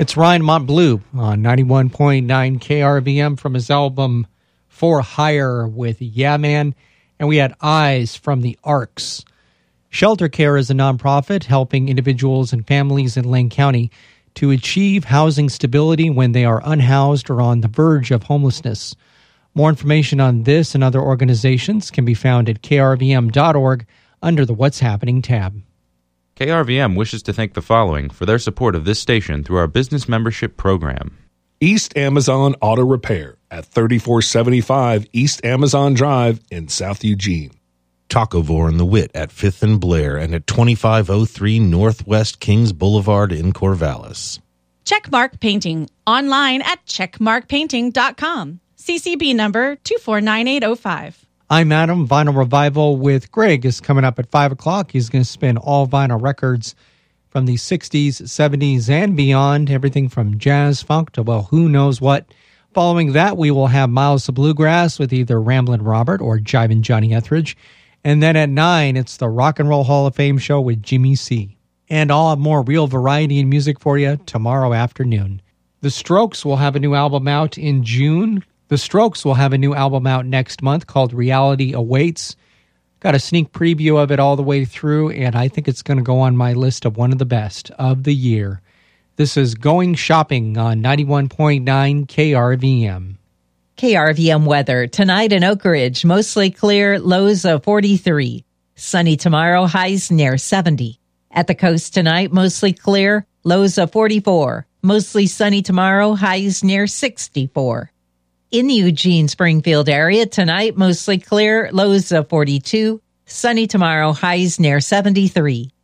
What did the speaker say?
It's Ryan Montbleu on 91.9 KRVM from his album For Hire with Yeah Man. And we had Eyes from the Arcs. Shelter Care is a nonprofit helping individuals and families in Lane County to achieve housing stability when they are unhoused or on the verge of homelessness. More information on this and other organizations can be found at krvm.org under the What's Happening tab. KRVM wishes to thank the following for their support of this station through our business membership program. East Amazon Auto Repair at 3475 East Amazon Drive in South Eugene. Tacovore and the Wit at 5th and Blair and at 2503 Northwest Kings Boulevard in Corvallis. Checkmark Painting, online at checkmarkpainting.com. CCB number 249805. I'm Adam. Vinyl Revival with Greg is coming up at 5 o'clock. He's going to spin all vinyl records from the 60s, 70s, and beyond. Everything from jazz, funk to, well, who knows what. Following that, we will have Miles of Bluegrass with either Ramblin' Robert or Jivin' Johnny Etheridge. And then at 9, it's the Rock and Roll Hall of Fame show with Jimmy C. And I'll have more real variety in music for you tomorrow afternoon. The Strokes will have a new album out in June. The Strokes will have a new album out next month called Reality Awaits. Got a sneak preview of it all the way through, and I think it's going to go on my list of one of the best of the year. This is Going Shopping on 91.9 KRVM. KRVM weather. Tonight in Oak Ridge, mostly clear, lows of 43. Sunny tomorrow, highs near 70. At the coast tonight, mostly clear, lows of 44. Mostly sunny tomorrow, highs near 64. In the Eugene-Springfield area, tonight, mostly clear, lows of 42. Sunny tomorrow, highs near 73.